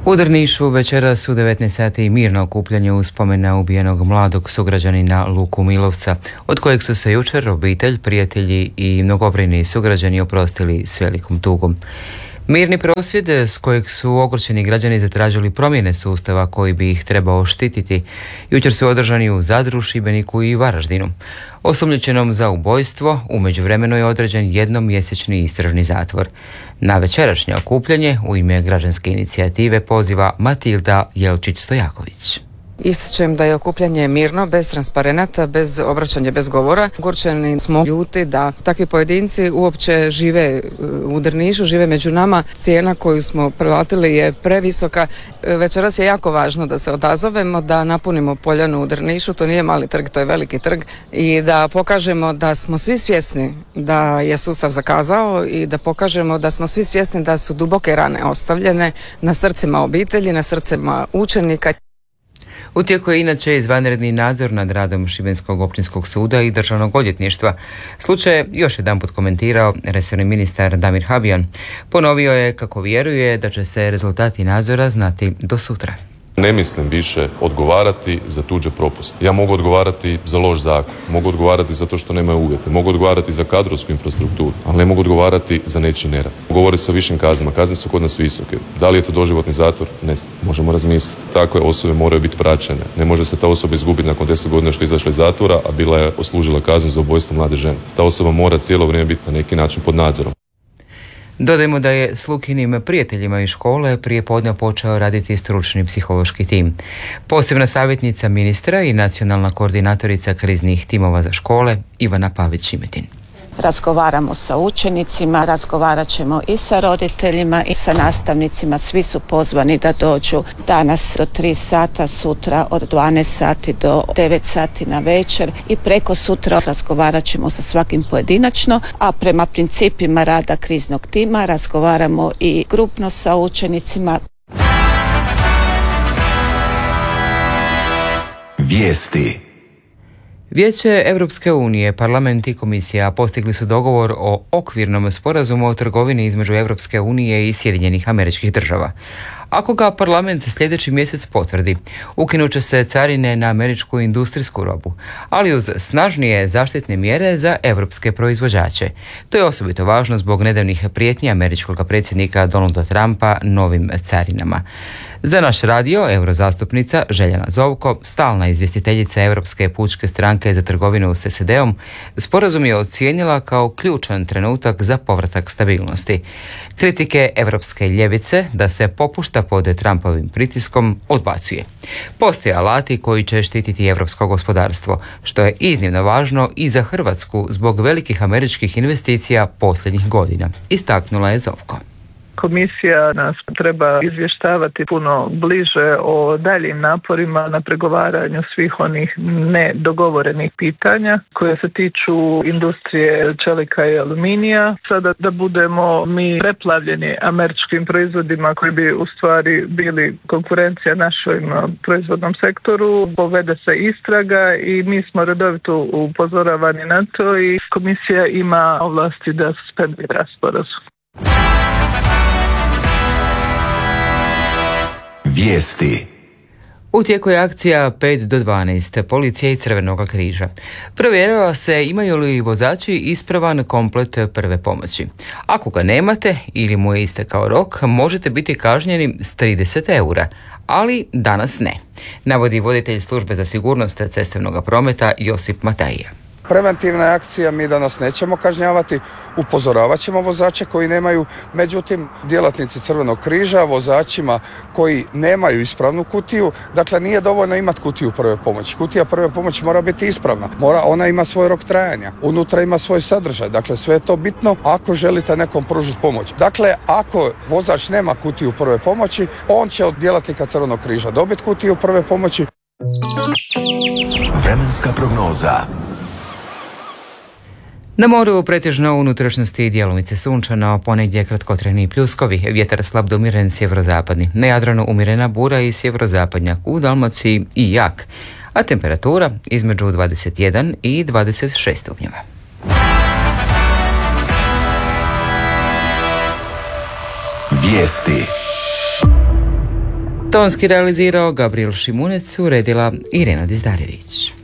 U Drnišu večeras u 19 sati mirno okupljanje u spomen na ubijenog mladog sugrađanina Luku Milovca, od kojeg su se jučer obitelj, prijatelji i mnogobrojni sugrađani oprostili s velikom tugom. Mirni prosvjed s kojeg su ogorčeni građani zatražili promjene sustava koji bi ih trebao štititi, jučer su održani u Zadru, Šibeniku i Varaždinu. Osumnjičenom za ubojstvo u međuvremenu je određen jednomjesečni istražni zatvor. Na večerašnje okupljanje u ime građanske inicijative poziva Matilda Jelčić-Stojaković. Ističem da je okupljanje mirno, bez transparenata, bez obraćanja, bez govora. Ogorčeni smo ljuti da takvi pojedinci uopće žive u Drnišu, žive među nama. Cijena koju smo platili je previsoka. Večeras je jako važno da se odazovemo, da napunimo Poljanu u Drnišu. To nije mali trg, to je veliki trg. I da pokažemo da smo svi svjesni da je sustav zakazao i da pokažemo da smo svi svjesni da su duboke rane ostavljene na srcima obitelji, na srcima učenika. U tijeku je inače izvanredni nadzor nad radom Šibenskog općinskog suda i državnog odvjetništva. Slučaj je još jedanput komentirao resorni ministar Damir Habijan. Ponovio je kako vjeruje da će se rezultati nadzora znati do sutra. Ne mislim više odgovarati za tuđe propuste. Ja mogu odgovarati za loš zakon, mogu odgovarati za to što nemaju uvjete, mogu odgovarati za kadrovsku infrastrukturu, ali ne mogu odgovarati za nečiji nerad. Govori se o višim kaznama, kazne su kod nas visoke. Da li je to doživotni zatvor? Ne znam, možemo razmisliti. Takve osobe moraju biti praćene. Ne može se ta osoba izgubiti nakon 10 godina što je izašla iz zatvora, a bila je oslužila kaznu za ubojstvo mlade žene. Ta osoba mora cijelo vrijeme biti na neki način pod nadzorom. Dodajmo da je s Lukinim prijateljima iz škole prije podne počeo raditi stručni psihološki tim. Posebna savjetnica ministra i nacionalna koordinatorica kriznih timova za škole Ivana Pavić-Šimetin. Razgovaramo sa učenicima, razgovarat ćemo i sa roditeljima i sa nastavnicima. Svi su pozvani da dođu danas do 3 sata, sutra od 12 sati do 9 sati na večer i preko sutra razgovarat ćemo sa svakim pojedinačno, a prema principima rada kriznog tima razgovaramo i grupno sa učenicima. Vijesti. Vijeće Europske unije, parlament i komisija postigli su dogovor o okvirnom sporazumu o trgovini između Europske unije i Sjedinjenih Američkih Država. Ako ga parlament sljedeći mjesec potvrdi, ukinut će se carine na američku industrijsku robu, ali uz snažnije zaštitne mjere za europske proizvođače. To je osobito važno zbog nedavnih prijetnji američkog predsjednika Donalda Trumpa novim carinama. Za naš radio, eurozastupnica Željana Zovko, stalna izvjestiteljica Europske pučke stranke za trgovinu s SAD-om, sporazum je ocijenila kao ključan trenutak za povratak stabilnosti. Kritike europske ljevice da se popušta pod Trumpovim pritiskom odbacuje. Postoje alati koji će štititi europsko gospodarstvo, što je iznimno važno i za Hrvatsku zbog velikih američkih investicija posljednjih godina, istaknula je Zovko. Komisija nas treba izvještavati puno bliže o daljim naporima na pregovaranju svih onih nedogovorenih pitanja koje se tiču industrije čelika i aluminija. Sada da budemo mi preplavljeni američkim proizvodima koji bi u stvari bili konkurencija našem proizvodnom sektoru, povede se istraga i mi smo redovito upozoravani na to i komisija ima ovlasti da suspendira sporazum. Vijesti. U tijeku je akcija 5 do 12 policije i Crvenog križa. Provjerava se imaju li vozači ispravan komplet prve pomoći. Ako ga nemate ili mu je istekao rok, možete biti kažnjeni s 30 eura, ali danas ne, navodi voditelj službe za sigurnost cestovnog prometa Josip Matajija. Preventivna akcija, mi danas nećemo kažnjavati, upozoravat ćemo vozače koji nemaju, međutim djelatnici Crvenog križa, vozačima koji nemaju ispravnu kutiju, dakle nije dovoljno imati kutiju prve pomoći. Kutija prve pomoći mora biti ispravna, ona ima svoj rok trajanja, unutra ima svoj sadržaj, dakle sve je to bitno ako želite nekom pružiti pomoć. Dakle, ako vozač nema kutiju prve pomoći, on će od djelatnika Crvenog križa dobiti kutiju prve pomoći. Vremenska prognoza. Na moru pretežno u unutrašnjosti djelomice sunčano, ponegdje kratkotrajni pljuskovi, vjetar slab do umiren sjeverozapadni. Na Jadranu umjerena bura i sjeverozapadnjak, u Dalmaciji i jak, a temperatura između 21 i 26 stupnjeva. Vijesti. Tonski realizirao Gabriel Šimunec, uredila Irena Dizdarević.